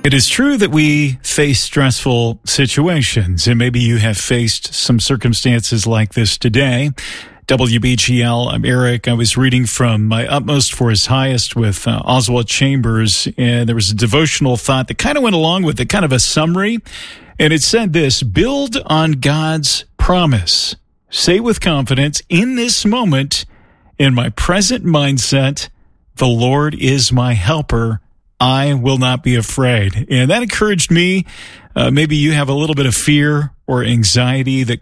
It is true that we face stressful situations, and maybe you have faced some circumstances like this today. WBGL, I'm Eric. I was reading from My Utmost for His Highest with Oswald Chambers, and there was a devotional thought that kind of went along with it, kind of a summary. And it said this: build on God's promise. Say with confidence, in this moment, in my present mindset, the Lord is my helper. I will not be afraid. And that encouraged me. Maybe you have a little bit of fear or anxiety that